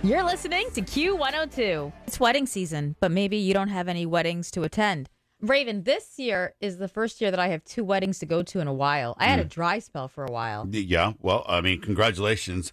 You're listening to Q102. It's wedding season, but maybe you don't have any weddings to attend. Raven, this year is the first year that I have 2 weddings to go to in a while. I had a dry spell for a while. Yeah, well, I mean, congratulations.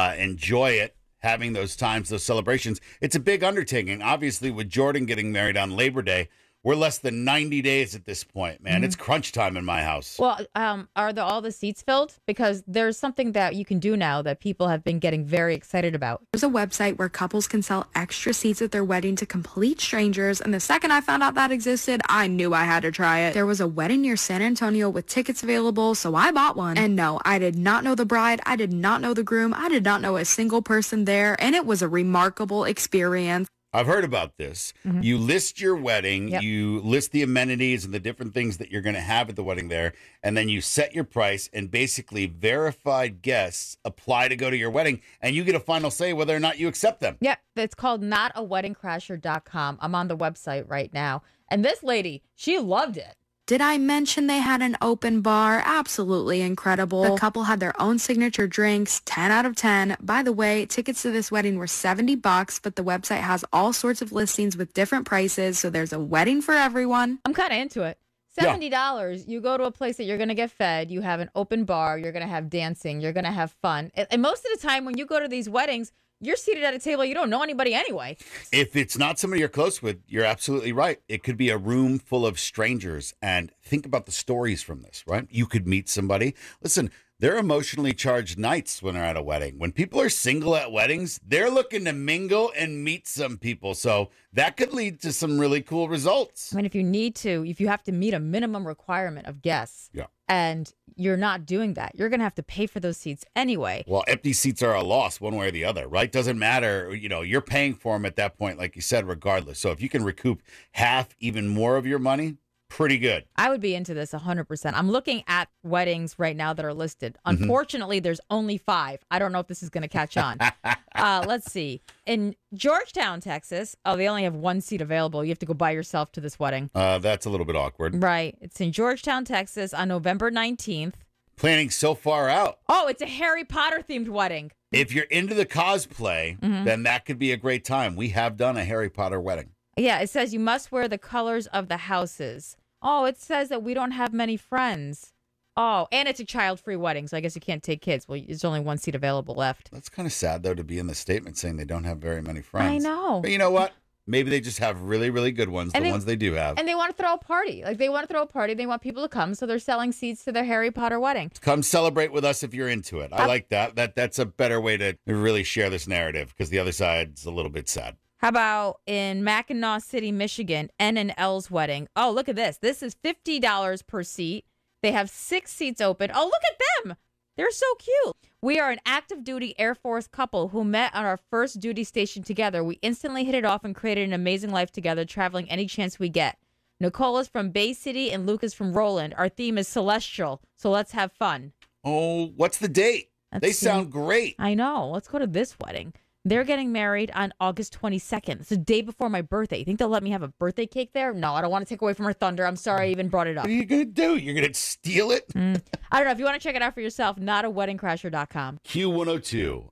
Enjoy it, having those times, those celebrations. It's a big undertaking. Obviously, with Jordan getting married on Labor Day, we're less than 90 days at this point, man. It's crunch time in my house. Well, are all the seats filled? Because there's something that you can do now that people have been getting very excited about. There's a website where couples can sell extra seats at their wedding to complete strangers, and the second I found out that existed, I knew I had to try it. There was a wedding near San Antonio with tickets available, so I bought one. And no, I did not know the bride, I did not know the groom, I did not know a single person there, and it was a remarkable experience. I've heard about this. You list your wedding, you list the amenities and the different things that you're going to have at the wedding there, and then you set your price, and basically verified guests apply to go to your wedding, and you get a final say whether or not you accept them. Yep, it's called notaweddingcrasher.com. I'm on the website right now. And this lady, she loved it. Did I mention they had an open bar? Absolutely incredible. The couple had their own signature drinks, 10 out of 10. By the way, tickets to this wedding were $70, but the website has all sorts of listings with different prices, so there's a wedding for everyone. I'm kind of into it. $70, you go to a place that you're going to get fed, you have an open bar, you're going to have dancing, you're going to have fun. And most of the time when you go to these weddings, you're seated at a table, you don't know anybody anyway. If it's not somebody you're close with, you're absolutely right. It could be a room full of strangers. And think about the stories from this, right? You could meet somebody. Listen, they're emotionally charged nights when they're at a wedding. When people are single at weddings, they're looking to mingle and meet some people. So that could lead to some really cool results. I mean, if you have to meet a minimum requirement of guests, and you're not doing that, you're going to have to pay for those seats anyway. Well, empty seats are a loss one way or the other, right? Doesn't matter. You know, you're paying for them at that point, like you said, regardless. So if you can recoup half, even more of your money, pretty good. I would be into this 100%. I'm looking at weddings right now that are listed. Unfortunately, there's only 5. I don't know if this is going to catch on. Let's see. In Georgetown, Texas, they only have 1 seat available. You have to go by yourself to this wedding. That's a little bit awkward. Right. It's in Georgetown, Texas on November 19th. Planning so far out. Oh, it's a Harry Potter themed wedding. If you're into the cosplay, then that could be a great time. We have done a Harry Potter wedding. Yeah, it says you must wear the colors of the houses. Oh, it says that we don't have many friends. Oh, and it's a child-free wedding, so I guess you can't take kids. Well, there's only 1 seat available left. That's kind of sad, though, to be in the statement saying they don't have very many friends. I know. But you know what? Maybe they just have really, really good ones, ones they do have. And they want to throw a party. They want to throw a party. They want people to come, so they're selling seats to their Harry Potter wedding. Come celebrate with us if you're into it. I like that. That's a better way to really share this narrative, because the other side's a little bit sad. How about in Mackinac City, Michigan, N&L's wedding? Oh, look at this. This is $50 per seat. They have 6 seats open. Oh, look at them. They're so cute. We are an active duty Air Force couple who met on our first duty station together. We instantly hit it off and created an amazing life together, traveling any chance we get. Nicole is from Bay City and Luke is from Roland. Our theme is celestial, so let's have fun. Oh, what's the date? They sound great. I know. Let's go to this wedding. They're getting married on August 22nd. It's the day before my birthday. You think they'll let me have a birthday cake there? No, I don't want to take away from her thunder. I'm sorry I even brought it up. What are you going to do? You're going to steal it? I don't know. If you want to check it out for yourself, notaweddingcrasher.com. Q102.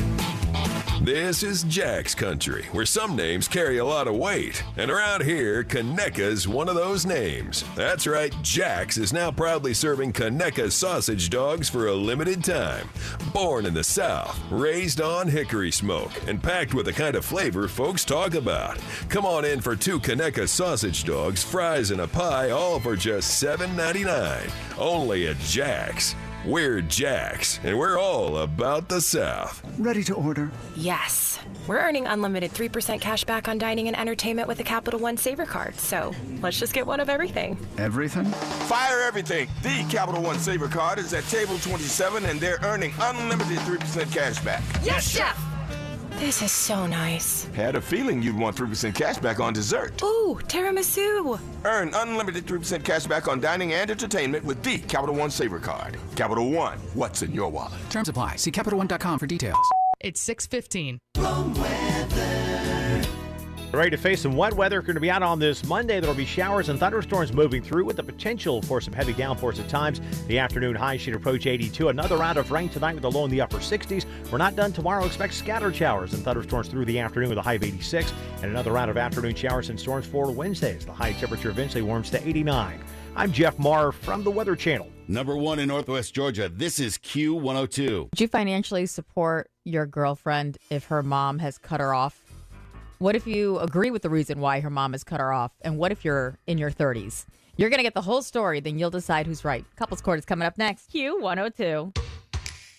This is Jack's country, where some names carry a lot of weight. And around here, Conecuh's one of those names. That's right, Jack's is now proudly serving Conecuh sausage dogs for a limited time. Born in the South, raised on hickory smoke, and packed with the kind of flavor folks talk about. Come on in for 2 Conecuh sausage dogs, fries, and a pie, all for just $7.99. Only at Jack's. We're Jack's, and we're all about the South. Ready to order? Yes. We're earning unlimited 3% cash back on dining and entertainment with the Capital One Saver Card, so let's just get one of everything. Everything? Fire everything. The Capital One Saver Card is at table 27, and they're earning unlimited 3% cash back. Yes, Chef! This is so nice. Had a feeling you'd want 3% cash back on dessert. Ooh, tiramisu. Earn unlimited 3% cash back on dining and entertainment with the Capital One Saver Card. Capital One, what's in your wallet? Terms apply. See CapitalOne.com for details. It's 6:15. Ready to face some wet weather. Going to be out on this Monday. There will be showers and thunderstorms moving through with the potential for some heavy downpours at times. The afternoon high should approach 82. Another round of rain tonight with a low in the upper 60s. We're not done tomorrow. Expect scattered showers and thunderstorms through the afternoon with a high of 86. And another round of afternoon showers and storms for Wednesday as the high temperature eventually warms to 89. I'm Jeff Maher from the Weather Channel. Number 1 in Northwest Georgia. This is Q102. Would you financially support your girlfriend if her mom has cut her off? What if you agree with the reason why her mom has cut her off? And what if you're in your 30s? You're going to get the whole story, then you'll decide who's right. Couples Court is coming up next. Q102.